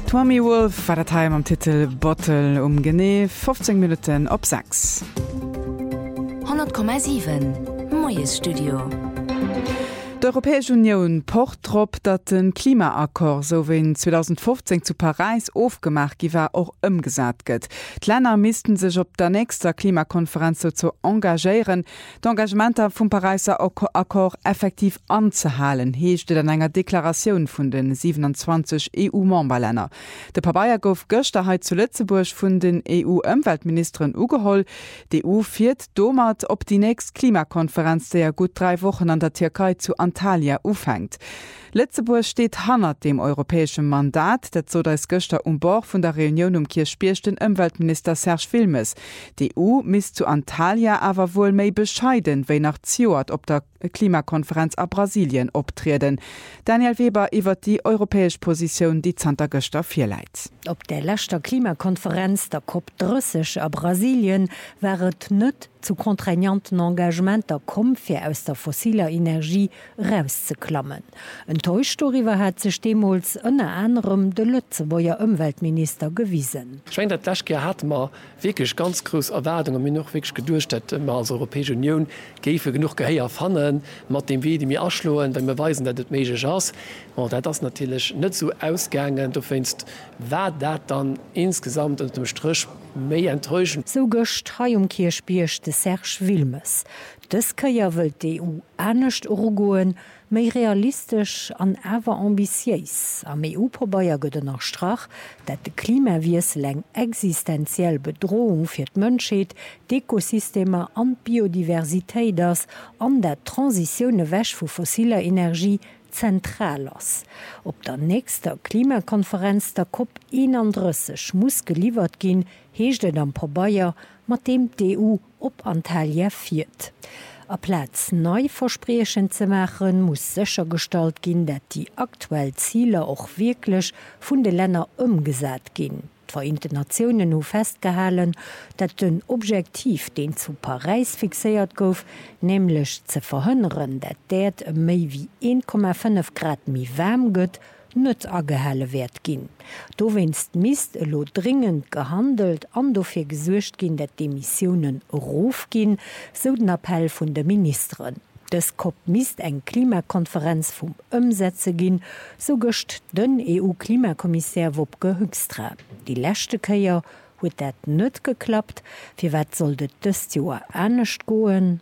Tommy Wolf war dat Heim am Titel Bottle Genee 15 Minuten op 6. 100,7 Moes Studio. D'Europäesche Union pocht trop, dat den Klimaakkor so wie in 2015 zu Paris aufgemacht giwer auch umgesat gëtt. D'Länner missten sech op der nächster Klimakonferenz zu engagieren, d'Engagementer vum Pariser Akkor effektiv anzuhalen, heeschte an enger Deklaration vun den 27 EU-Memberlänner. De Papaya gouf Gösterheit zu Lützeburg vun den EU-Umweltministerin ugeholl. Die EU fiert domat op die nächst Klimakonferenz, der gut 3 Wochen an der Türkei zu Antalya aufhängt. Lützeburg steht hanner dem europäischen Mandat, dat so das Göster Bord von der Reunion Kirchbierch den Umweltminister Serge Wilmes. Die EU misst zu Antalya aber wohl méi bescheiden, wéi nach Ziot op der Klimakonferenz a Brasilien optreten. Daniel Weber iwwer die europäisch Position die Zter Göster firleit. Op der letzter Klimakonferenz der COP30 a Brasilien wäret net zu kontrainanten Engagementer kom fir aus der fossiler Energie rauszuklammen. Enttäuscht-Toriwer hat sech demols ënner anderem de Lützeburger Umweltminister gewiesen. Ich mein, dat hat man wirklich ganz groß Erwartungen mir noch wirklich gedurcht als Europäische Union gefe genug Geheier fannen, mat dem wie die mir aschloen, wenn wir weisen, dat het méigg ass. Dat das natürlich net so ausgangen, du findst wer dat dann insgesamt unter dem Strich méi enttäuschen. So gëcht Kirchbierch de Serge Wilmes. Das Kaier wëlt die EU ernstcht Urugoen, méi realistisch an awer ambitieus. Am EU-Probaier gëtt nach Strach, dat de Klimawiesel eng existenziell Bedrohung fir d'Mënscheet, d'Ekosysteme an Biodiversitéit ass an der Transitionune wäch vu fossiler Energie zentral ass. Op der nächster Klimakonferenz der COP31 muss geliefert ginn, heescht et am Probaier, mat dem d'EU op Antalya fiert. A Platz neu Versprechen zu machen, muss sichergestellt gehen, dass die aktuellen Ziele auch wirklich von den Ländern umgesetzt gehen. Die Vereinten Nationen haben festgehalten, dass den Objektiv, den zu Paris fixiert gouf, nämlich zu verhindern, dass dort mehr wie 1,5 Grad mehr warm wird, nicht angehalten wird gehen. Do wennst Mist lo dringend gehandelt, an dofir gesucht gin, dat die Emissionen ruf gin, so den Appell vun der Ministerin. Das COP misst eng Klimakonferenz vum Umsätze gin, so gëcht den EU-Klimakommissär Wopke Hoekstra. Die letzte Keier huet dat net geklappt, fir wat sollt dës Joer ernstcht goen.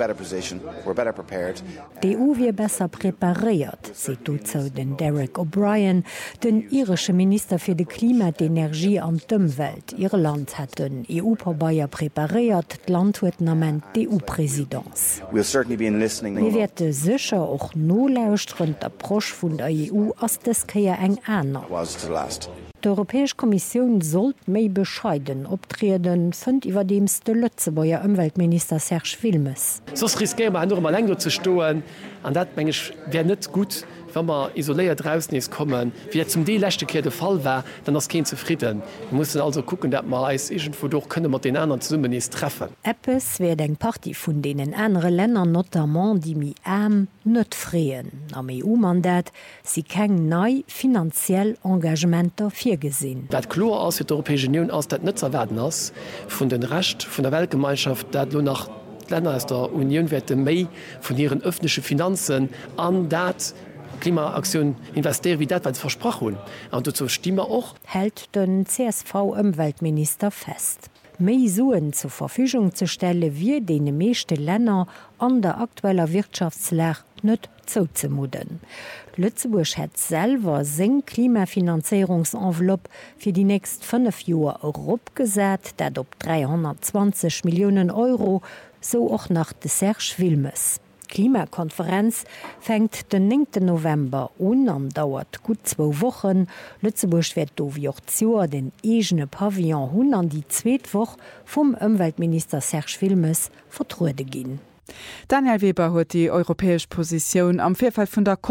Die EU wie besser präpariert, se dozo den Derek O'Brien, den irische Minister fir de Klima, d'Energie an d'Umwelt. Irland hat den EU-Probaier präpariert, d'Land huet namment EU-Präsidentz. Wir werden sicher och no lauschtren d'Approch vun der EU ass des Keier eng aner. Die Europäische Kommission sollt méi bescheiden optreten, fënd iwwer dems de Lützeburger Umweltminister Serge Wilmes. Sos riskieren wir andere mal länger zu stoen, an dat mengg wär net gut, wenn man isoliert draußen ist kommen, wie zum die letzte Kehr der Fall war, dann das kein zufrieden. Wir mussten also gucken, dass man als irgendwo durch können wir den anderen zusammen nicht treffen. Eppes wird eng Party von denen anderen Ländern, notamment die mi arm, nicht freien. Am EU-Mandat sie kein neu finanziell Engagementer vorgesehen. Das klar aus der Europäischen Union aus, das nicht zu erwarten ist, von den Rest, von der Weltgemeinschaft, dass nur nach Länder aus der Union werden mehr von ihren öffentlichen Finanzen an das Klimaaktion investieren, wie das was versprochen. Und dazu stimmen wir auch. Hält den CSV-Umweltminister fest. Mehr Suen zur Verfügung zu stellen, wie den meisten Länder an der aktuellen Wirtschaftslage nicht zuzumuten. Lützeburg hat selber seine Klimafinanzierungsenveloppe für die nächsten 5 Jahre abgesetzt, das auf 320 Millionen Euro, so auch nach der Serge Wilmes. Die Klimakonferenz fängt den 9. November an und dauert gut 2 Wochen. Lützeburg wird wie auch den eigenen Pavillon hun an die 2. Woche vom Umweltminister Serge Wilmes vertruden gehen. Daniel Weber hat die europäische Position am Vorfeld von der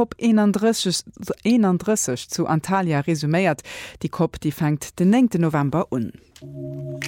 COP31 zu Antalya resümiert. Die COP die fängt den 9. November an.